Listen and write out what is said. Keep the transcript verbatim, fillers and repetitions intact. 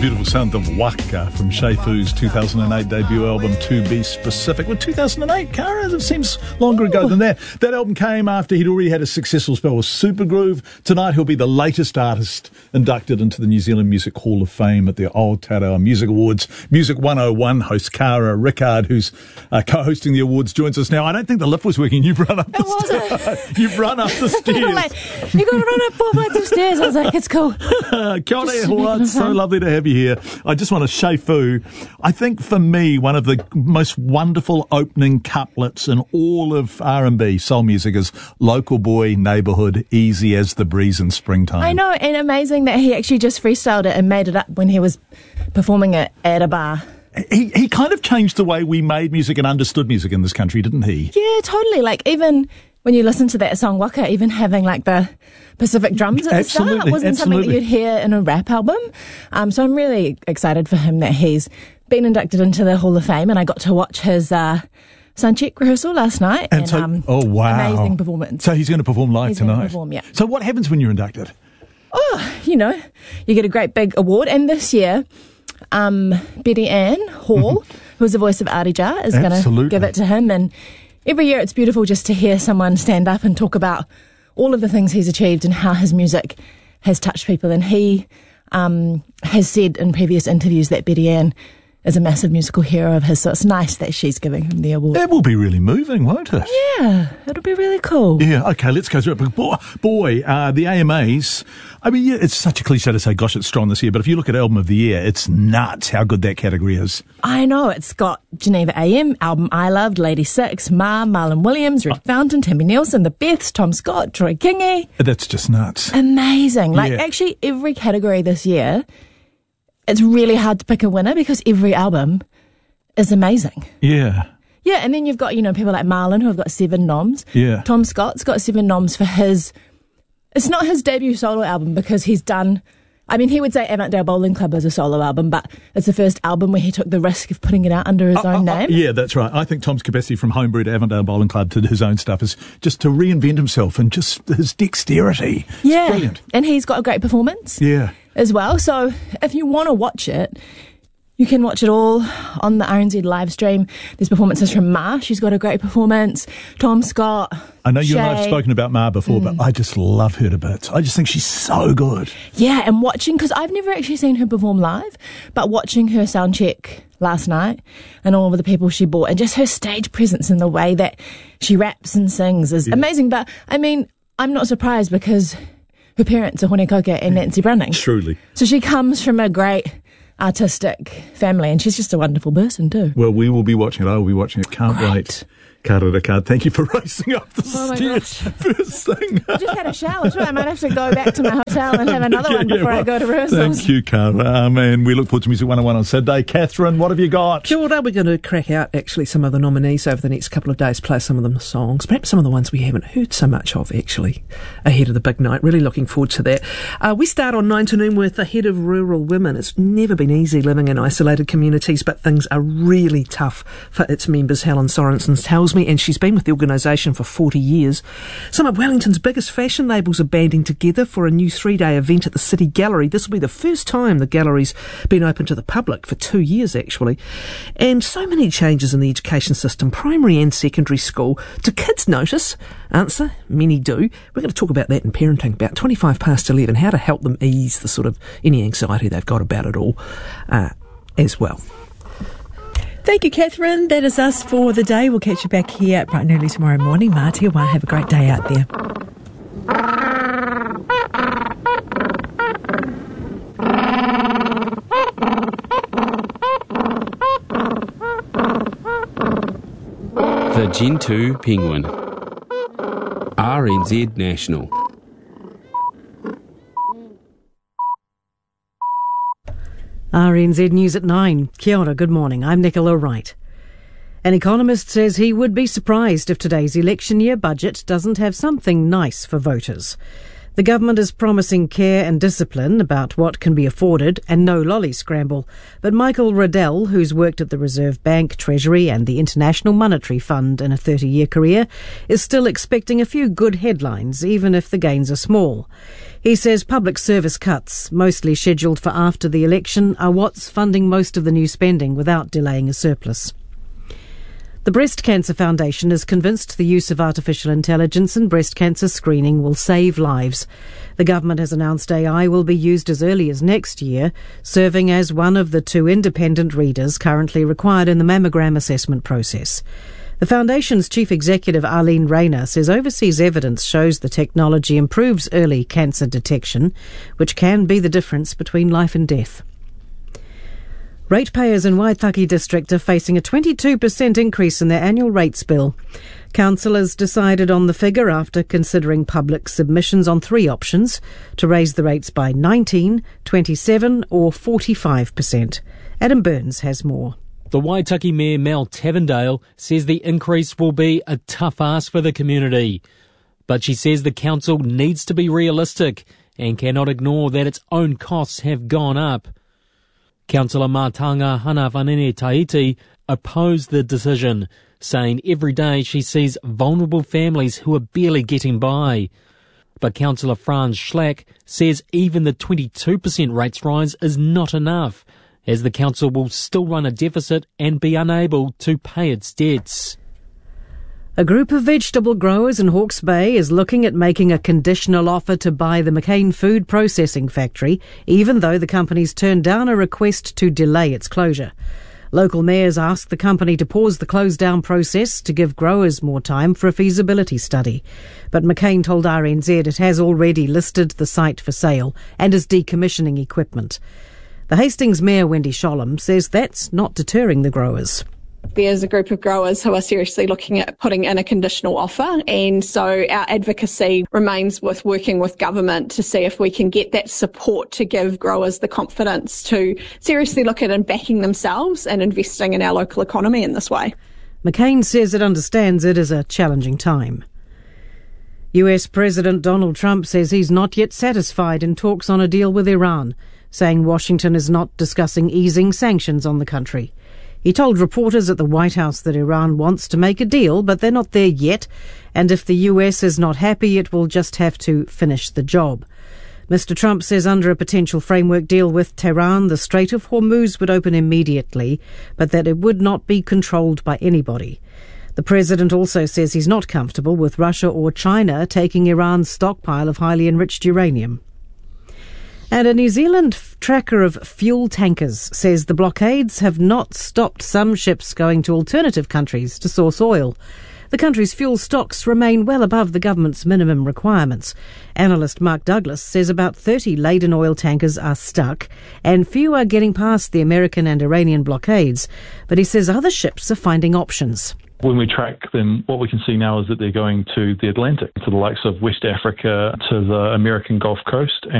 beautiful sound of Waka from Shei Fu's two thousand eight debut album, To Be Specific. Well, two thousand eight, Cara, it seems longer ago than that. That album came after he'd already had a successful spell with Supergroove. Tonight he'll be the latest artist inducted into the New Zealand Music Hall of Fame at the Aotearoa Music Awards. Music one oh one host Cara Rickard, who's uh, co-hosting the awards, joins us now. I don't think the lift was working. You've run up the it stairs. You've run up the stairs. Like, you got to run up four flights of stairs. I was like, it's cool. Kia ora, hoa, it's so lovely to have you here. I just want to Shei Fu. I think for me, one of the most wonderful opening couplets in all of R and B soul music is Local Boy, Neighbourhood, Easy as the Breeze in Springtime. I know, and amazing that he actually just freestyled it and made it up when he was performing it at a bar. He he kind of changed the way we made music and understood music in this country, didn't he? Yeah, totally. Like, even when you listen to that song Waka, even having like the Pacific drums at absolutely, the start wasn't absolutely. something that you'd hear in a rap album. Um, so I'm really excited for him that he's been inducted into the Hall of Fame, and I got to watch his uh, soundcheck rehearsal last night. And, and so, um, oh wow, amazing performance. So he's going to perform live he's tonight. Going to perform, yeah. So what happens when you're inducted? Oh, you know, you get a great big award, and this year, um, Betty Ann Hall, who's the voice of Adija, is going to give it to him. And every year it's beautiful just to hear someone stand up and talk about all of the things he's achieved and how his music has touched people. And he um, has said in previous interviews that Betty Ann is a massive musical hero of his, so it's nice that she's giving him the award. That will be really moving, won't it? Yeah, it'll be really cool. Yeah, okay, let's go through it. But boy, boy uh, the A M As, I mean, yeah, it's such a cliche to say, gosh, it's strong this year, but if you look at Album of the Year, it's nuts how good that category is. I know, it's got Geneva A M, Album I Loved, Lady Six, Ma, Marlon Williams, Red Fountain, Tammy Nielsen, The Beths, Tom Scott, Troy Kingi. That's just nuts. Amazing. Like, Yeah. actually, every category this year, it's really hard to pick a winner because every album is amazing. Yeah. Yeah, and then you've got, you know, people like Marlon who have got seven noms. Yeah. Tom Scott's got seven noms for his... It's not his debut solo album because he's done... I mean, he would say Avondale Bowling Club is a solo album, but it's the first album where he took the risk of putting it out under his Uh, own uh, uh, name. yeah, that's right. I think Tom's capacity from Homebrew to Avondale Bowling Club to his own stuff is just to reinvent himself and just his dexterity. It's Yeah, brilliant. and he's got a great performance. Yeah. As well. So if you want to watch it, you can watch it all on the R N Z live stream. There's performances from Ma. She's got a great performance. Tom Scott. I know you Shay. and I have spoken about Ma before, Mm. but I just love her to bits. I just think she's so good. Yeah, and watching, because I've never actually seen her perform live, but watching her sound check last night and all of the people she brought and just her stage presence and the way that she raps and sings is Yeah. amazing. But I mean, I'm not surprised because her parents are Hone Koka and Nancy Browning. Truly. So she comes from a great artistic family, and she's just a wonderful person too. Well, we will be watching it. I will be watching it. Can't Great. wait. Cara Rickard, thank you for racing up the Oh my stairs first thing. I just had a shower too. I might have to go back to my hotel and have another one Yeah, before well, I go to rehearsals. Thank you, Cara. Um, and we look forward to Music one oh one on Saturday. Catherine, what have you got? Kia ora, we're going to crack out actually some of the nominees over the next couple of days, play some of them songs, perhaps some of the ones we haven't heard so much of actually, ahead of the big night. Really looking forward to that. Uh, we start on nine to noon with the head of Rural Women. It's never been easy living in isolated communities, but things are really tough for its members, Helen Sorensen tells me, and she's been with the organisation for forty years. Some of Wellington's biggest fashion labels are banding together for a new three-day event at the City Gallery. This will be the first time the gallery's been open to the public for two years, actually. And so many changes in the education system, primary and secondary school. Do kids notice? Answer, many do. We're going to talk about that in parenting, about twenty-five past eleven, how to help them ease the sort of any anxiety they've got about it all uh, as well. Thank you, Catherine. That is us for the day. We'll catch you back here bright and early tomorrow morning. Mātia, well, have a great day out there. The Gentoo Penguin. R N Z National. R N Z News at nine. Kia ora, good morning. I'm Nicola Wright. An economist says he would be surprised if today's election year budget doesn't have something nice for voters. The government is promising care and discipline about what can be afforded and no lolly scramble. But Michael Riddell, who's worked at the Reserve Bank, Treasury and the International Monetary Fund in a thirty-year career, is still expecting a few good headlines, even if the gains are small. He says public service cuts, mostly scheduled for after the election, are what's funding most of the new spending without delaying a surplus. The Breast Cancer Foundation is convinced the use of artificial intelligence in breast cancer screening will save lives. The government has announced A I will be used as early as next year, serving as one of the two independent readers currently required in the mammogram assessment process. The Foundation's chief executive, Arlene Rayner, says overseas evidence shows the technology improves early cancer detection, which can be the difference between life and death. Ratepayers in Waitaki District are facing a twenty-two percent increase in their annual rates bill. Councillors decided on the figure after considering public submissions on three options to raise the rates by nineteen, twenty-seven or forty-five percent. Adam Burns has more. The Waitaki Mayor Mel Tavendale says the increase will be a tough ask for the community. But she says the council needs to be realistic and cannot ignore that its own costs have gone up. Councillor Mātanga Hana Whanene Tahiti opposed the decision, saying every day she sees vulnerable families who are barely getting by. But Councillor Franz Schlack says even the twenty-two percent rates rise is not enough, as the council will still run a deficit and be unable to pay its debts. A group of vegetable growers in Hawke's Bay is looking at making a conditional offer to buy the McCain Food Processing Factory, even though the company's turned down a request to delay its closure. Local mayors asked the company to pause the close-down process to give growers more time for a feasibility study. But McCain told R N Z it has already listed the site for sale and is decommissioning equipment. The Hastings Mayor, Wendy Sholem, says that's not deterring the growers. There's a group of growers who are seriously looking at putting in a conditional offer, and so our advocacy remains with working with government to see if we can get that support to give growers the confidence to seriously look at and backing themselves and investing in our local economy in this way. McCain says it understands it is a challenging time. U S President Donald Trump says he's not yet satisfied in talks on a deal with Iran, saying Washington is not discussing easing sanctions on the country. He told reporters at the White House that Iran wants to make a deal, but they're not there yet, and if the U S is not happy, it will just have to finish the job. Mister Trump says under a potential framework deal with Tehran, the Strait of Hormuz would open immediately, but that it would not be controlled by anybody. The president also says he's not comfortable with Russia or China taking Iran's stockpile of highly enriched uranium. And a New Zealand tracker of fuel tankers says the blockades have not stopped some ships going to alternative countries to source oil. The country's fuel stocks remain well above the government's minimum requirements. Analyst Mark Douglas says about thirty laden oil tankers are stuck and few are getting past the American and Iranian blockades. But he says other ships are finding options. When we track them, what we can see now is that they're going to the Atlantic, to the likes of West Africa, to the American Gulf Coast.